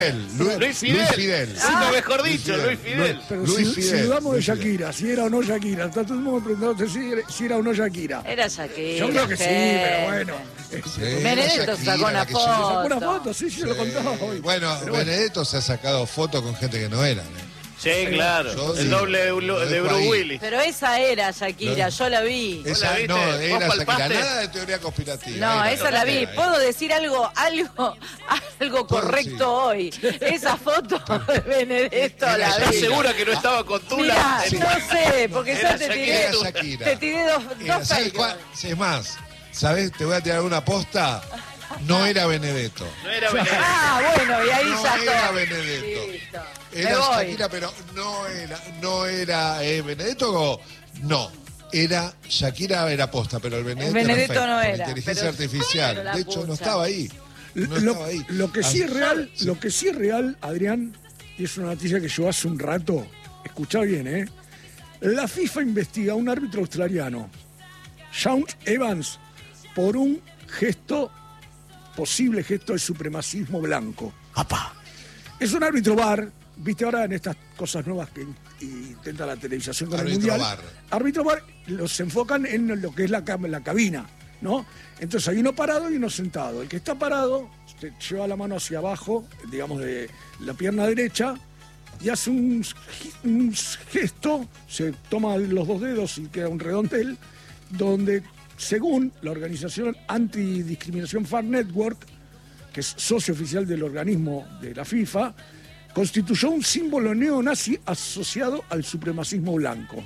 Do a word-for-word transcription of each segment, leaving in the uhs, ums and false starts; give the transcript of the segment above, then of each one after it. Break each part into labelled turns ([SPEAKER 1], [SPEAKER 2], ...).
[SPEAKER 1] Luis, Luis Fidel. Luis Fidel.
[SPEAKER 2] Ah, sí, mejor dicho, Luis Fidel. Luis Fidel.
[SPEAKER 3] Pero
[SPEAKER 1] Luis
[SPEAKER 3] si,
[SPEAKER 1] Fidel.
[SPEAKER 3] si dudamos
[SPEAKER 1] Luis
[SPEAKER 3] de Shakira, si era o no Shakira, está todo el mundo preguntando si era, si era o no Shakira.
[SPEAKER 4] Era Shakira.
[SPEAKER 3] Yo creo que sí, pero bueno.
[SPEAKER 1] Sí,
[SPEAKER 4] Benedetto
[SPEAKER 1] Shakira,
[SPEAKER 4] sacó una
[SPEAKER 1] la que yo-
[SPEAKER 3] Se sacó
[SPEAKER 4] foto.
[SPEAKER 3] una foto, sí, sí, lo contaba hoy.
[SPEAKER 1] Bueno,
[SPEAKER 3] Pero
[SPEAKER 1] Benedetto se ha sacado fotos con gente que no era. ¿eh?
[SPEAKER 2] Sí, claro.
[SPEAKER 1] Yo
[SPEAKER 2] el
[SPEAKER 1] sí,
[SPEAKER 2] doble de,
[SPEAKER 1] lo
[SPEAKER 2] de
[SPEAKER 1] dejo
[SPEAKER 2] Bruce
[SPEAKER 1] ahí.
[SPEAKER 2] Willis.
[SPEAKER 4] Pero esa era Shakira,
[SPEAKER 1] Lo-
[SPEAKER 4] yo la vi.
[SPEAKER 1] Esa,
[SPEAKER 2] la viste?
[SPEAKER 1] no,
[SPEAKER 2] ¿Vos
[SPEAKER 1] era Shakira.
[SPEAKER 2] palpaste?
[SPEAKER 1] Nada de teoría conspirativa.
[SPEAKER 4] No,
[SPEAKER 1] Era
[SPEAKER 4] esa la vi.
[SPEAKER 1] Shakira,
[SPEAKER 4] ¿Puedo decir algo, algo, algo correcto hoy? Esa foto de Benedetto
[SPEAKER 1] Era
[SPEAKER 4] la
[SPEAKER 2] ¿Estás
[SPEAKER 4] vi.
[SPEAKER 1] Shakira.
[SPEAKER 2] segura que no estaba con Tula?
[SPEAKER 4] Mirá,
[SPEAKER 2] En-
[SPEAKER 4] no sé, porque
[SPEAKER 2] Era
[SPEAKER 4] ya te
[SPEAKER 2] Shakira,
[SPEAKER 4] tiré,
[SPEAKER 1] Era Shakira.
[SPEAKER 4] te tiré dos,
[SPEAKER 1] Era,
[SPEAKER 4] dos
[SPEAKER 1] ¿sabes
[SPEAKER 4] fake.
[SPEAKER 1] cuál? Es más, ¿sabes? Te voy a tirar una posta. No era Benedetto.
[SPEAKER 2] No era Benedetto.
[SPEAKER 4] Ah, bueno, y ahí
[SPEAKER 1] No
[SPEAKER 4] ya
[SPEAKER 1] era
[SPEAKER 4] está.
[SPEAKER 1] Benedetto.
[SPEAKER 4] Listo. Me
[SPEAKER 1] Era
[SPEAKER 4] voy.
[SPEAKER 1] Shakira, pero no era, no era eh, Benedetto. o- No. Era Shakira era posta, pero el Benedetto,
[SPEAKER 4] Benedetto
[SPEAKER 1] era fake,
[SPEAKER 4] no
[SPEAKER 1] por
[SPEAKER 4] era,
[SPEAKER 1] inteligencia
[SPEAKER 4] pero-
[SPEAKER 1] artificial.
[SPEAKER 4] pero la
[SPEAKER 1] De hecho, no
[SPEAKER 4] pucha.
[SPEAKER 1] estaba ahí. No
[SPEAKER 3] Lo,
[SPEAKER 1] estaba ahí.
[SPEAKER 3] lo que sí
[SPEAKER 1] Ah,
[SPEAKER 3] es real, lo que sí es real, Adrián, y es una noticia que yo hace un rato, escuchá bien, ¿eh? La FIFA investiga a un árbitro australiano, Sean Evans, por un gesto, posible gesto de supremacismo blanco. ¡Apá! Es un árbitro bar, viste ahora en estas cosas nuevas que in- intenta la televisación con
[SPEAKER 1] Árbitro
[SPEAKER 3] el mundial.
[SPEAKER 1] bar.
[SPEAKER 3] Árbitro bar, los enfocan en lo que es la, cam- la cabina, ¿no? Entonces hay uno parado y uno sentado. El que está parado se lleva la mano hacia abajo, digamos de la pierna derecha, y hace un, un gesto, se toma los dos dedos y queda un redondel, donde según la organización Antidiscriminación Fair Network, que es socio oficial del organismo de la FIFA, constituyó un símbolo neonazi asociado al supremacismo blanco.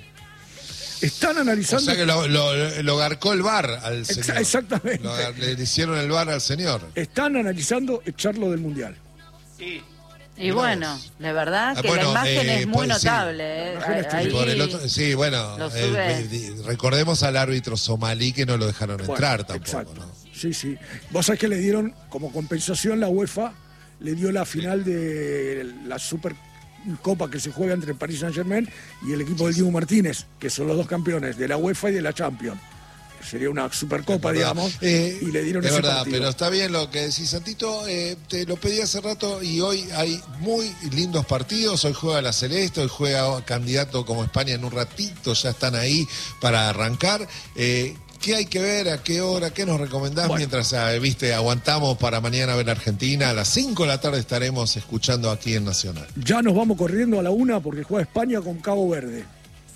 [SPEAKER 3] Están
[SPEAKER 1] O
[SPEAKER 3] analizando...
[SPEAKER 1] sea que lo, lo, lo garcó el bar al
[SPEAKER 3] Exa-
[SPEAKER 1] señor.
[SPEAKER 3] exactamente.
[SPEAKER 1] Lo gar- le hicieron el bar al señor.
[SPEAKER 3] Están analizando echarlo del Mundial.
[SPEAKER 2] Sí.
[SPEAKER 4] Y
[SPEAKER 1] Mirá
[SPEAKER 4] bueno,
[SPEAKER 1] vos.
[SPEAKER 4] de verdad
[SPEAKER 1] Ah,
[SPEAKER 4] que
[SPEAKER 1] bueno,
[SPEAKER 4] la imagen
[SPEAKER 1] eh,
[SPEAKER 4] es muy
[SPEAKER 1] pues, sí.
[SPEAKER 4] notable. eh.
[SPEAKER 3] La imagen es
[SPEAKER 4] Ahí-
[SPEAKER 1] Por el otro- sí, bueno,
[SPEAKER 4] lo
[SPEAKER 1] el-
[SPEAKER 4] sube.
[SPEAKER 1] el- recordemos al árbitro somalí que no lo dejaron
[SPEAKER 3] Bueno,
[SPEAKER 1] entrar tampoco,
[SPEAKER 3] exacto.
[SPEAKER 1] ¿no?
[SPEAKER 3] Sí, sí. Vos sabés que le dieron, como compensación, la UEFA le dio la final de la Supercopa que se juega entre el Paris Saint-Germain y el equipo del Dibu Martínez, que son los dos campeones de la UEFA y de la Champions. Sería una Supercopa,
[SPEAKER 1] Es verdad.
[SPEAKER 3] digamos,
[SPEAKER 1] Eh,
[SPEAKER 3] y le dieron
[SPEAKER 1] es
[SPEAKER 3] ese
[SPEAKER 1] verdad,
[SPEAKER 3] partido.
[SPEAKER 1] pero está bien lo que decís, Santito. Eh, te lo pedí hace rato y hoy hay muy lindos partidos. Hoy juega la Celeste, hoy juega candidato como España en un ratito, ya están ahí para arrancar. Eh, ¿Qué hay que ver? ¿A qué hora? ¿Qué nos recomendás
[SPEAKER 3] Bueno.
[SPEAKER 1] mientras, eh, viste, aguantamos para mañana ver Argentina? A las cinco de la tarde estaremos escuchando aquí en Nacional.
[SPEAKER 3] Ya nos vamos corriendo a la una porque juega España con Cabo Verde.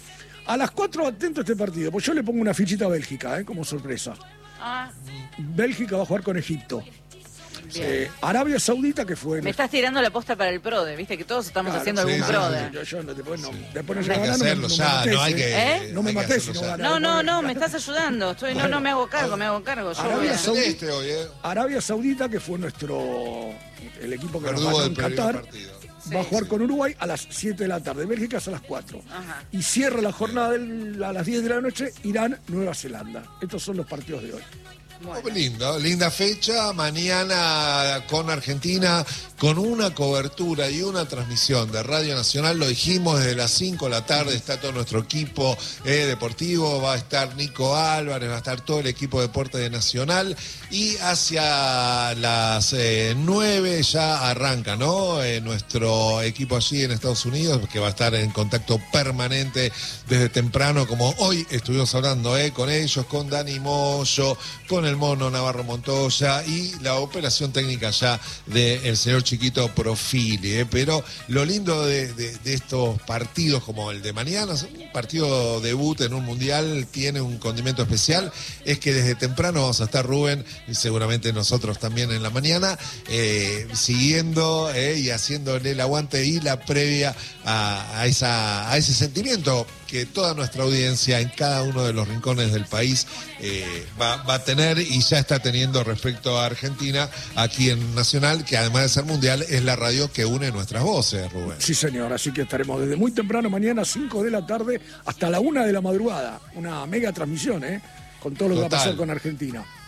[SPEAKER 3] A las cuatro atento a este partido, pues yo le pongo una fichita a Bélgica, ¿eh? Como sorpresa.
[SPEAKER 4] Ah,
[SPEAKER 3] Bélgica va a jugar con Egipto.
[SPEAKER 4] bien.
[SPEAKER 3] Eh, Arabia Saudita, que fue...
[SPEAKER 4] Me estás tirando la posta para el PRODE, viste que todos estamos
[SPEAKER 3] Claro,
[SPEAKER 4] haciendo
[SPEAKER 1] sí,
[SPEAKER 4] algún
[SPEAKER 1] sí,
[SPEAKER 4] PRODE.
[SPEAKER 3] Yo, yo no, después no, después no
[SPEAKER 1] Hay
[SPEAKER 3] llega
[SPEAKER 1] que
[SPEAKER 3] a ganar, no me-
[SPEAKER 1] hacerlo
[SPEAKER 3] no me
[SPEAKER 1] ya,
[SPEAKER 3] matés,
[SPEAKER 1] no hay
[SPEAKER 3] ¿eh?
[SPEAKER 1] que...
[SPEAKER 4] ¿Eh?
[SPEAKER 3] No me
[SPEAKER 1] hay que
[SPEAKER 3] matés
[SPEAKER 1] hacerlo
[SPEAKER 3] si no
[SPEAKER 1] ya.
[SPEAKER 3] ganas.
[SPEAKER 4] No, no, no, me estás ayudando. Estoy, no, no, me hago cargo, me hago cargo. Yo
[SPEAKER 3] Arabia
[SPEAKER 4] voy a-
[SPEAKER 3] Saudita.
[SPEAKER 1] Celeste hoy, ¿eh?
[SPEAKER 3] Arabia Saudita, que fue nuestro... el equipo que nos
[SPEAKER 1] Verdugo
[SPEAKER 3] ganó
[SPEAKER 1] del
[SPEAKER 3] en
[SPEAKER 1] primer
[SPEAKER 3] Qatar,
[SPEAKER 1] partido.
[SPEAKER 3] va a jugar con Uruguay a las siete de la tarde. Bélgica es a las cuatro.
[SPEAKER 4] Ajá.
[SPEAKER 3] Y cierra la jornada del- a las diez de la noche, Irán, Nueva Zelanda. Estos son los partidos de hoy.
[SPEAKER 4] Bueno.
[SPEAKER 1] Oh, lindo, linda fecha, mañana con Argentina, con una cobertura y una transmisión de Radio Nacional, lo dijimos desde las cinco de la tarde, está todo nuestro equipo eh, deportivo, va a estar Nico Álvarez, va a estar todo el equipo de deporte de Nacional, y hacia las eh, nueve ya arranca, ¿no? Eh, nuestro equipo allí en Estados Unidos, que va a estar en contacto permanente desde temprano, como hoy estuvimos hablando eh, con ellos, con Dani Moyo, con el Mono Navarro Montoya y la operación técnica ya del señor Chiquito Profili. ¿eh? Pero lo lindo de, de- de estos partidos como el de mañana, un partido debut en un mundial, tiene un condimento especial, es que desde temprano vamos a estar, Rubén, y seguramente nosotros también en la mañana, eh, siguiendo eh, y haciéndole el aguante y la previa a, a, esa, a ese sentimiento que toda nuestra audiencia en cada uno de los rincones del país eh, va, va a tener y ya está teniendo respecto a Argentina aquí en Nacional, que además de ser mundial es la radio que une nuestras voces, Rubén.
[SPEAKER 3] Sí, señor. Así que estaremos desde muy temprano, mañana, cinco de la tarde, hasta la una de la madrugada. Una mega transmisión, ¿eh? Con todo lo que va a
[SPEAKER 1] Total.
[SPEAKER 3] pasar con Argentina.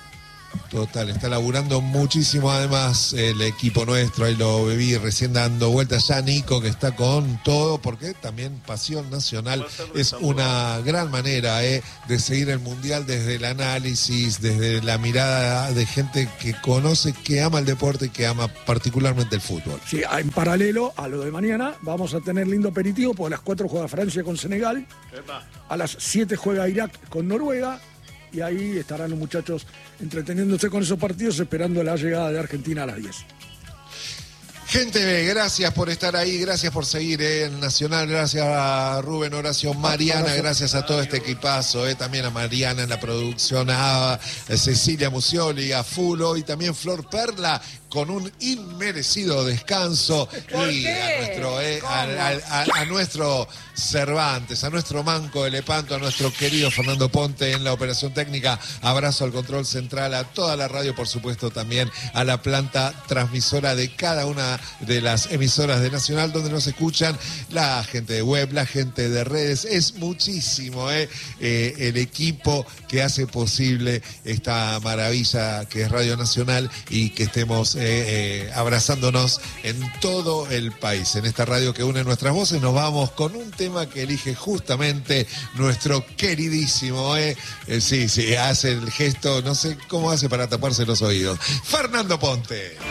[SPEAKER 1] Total, está laburando muchísimo además el equipo nuestro, ahí lo viví recién dando vueltas ya Nico, que está con todo, porque también Pasión Nacional es una gran manera eh, de seguir el Mundial desde el análisis, desde la mirada de gente que conoce, que ama el deporte y que ama particularmente el fútbol.
[SPEAKER 3] Sí, en paralelo a lo de mañana vamos a tener lindo aperitivo, porque a las cuatro juega Francia con Senegal, a las siete juega Irak con Noruega, y ahí estarán los muchachos entreteniéndose con esos partidos, esperando la llegada de Argentina a las diez.
[SPEAKER 1] Gente, gracias por estar ahí, gracias por seguir eh, en Nacional, gracias a Rubén, Horacio, Mariana, gracias a todo este equipazo, eh, también a Mariana en la producción, a, a Cecilia Musioli, a Fulo y también Flor Perla con un inmerecido descanso y a nuestro, eh, a, a, a, a nuestro Cervantes, a nuestro Manco de Lepanto, a nuestro querido Fernando Ponte en la operación técnica, abrazo al control central, a toda la radio, por supuesto también a la planta transmisora de cada una de las emisoras de Nacional donde nos escuchan, la gente de web, la gente de redes, es muchísimo eh, eh, el equipo que hace posible esta maravilla que es Radio Nacional y que estemos eh, eh, abrazándonos en todo el país, en esta radio que une nuestras voces. Nos vamos con un tema que elige justamente nuestro queridísimo, eh, eh, sí, sí, hace el gesto, no sé cómo hace para taparse los oídos, Fernando Ponte.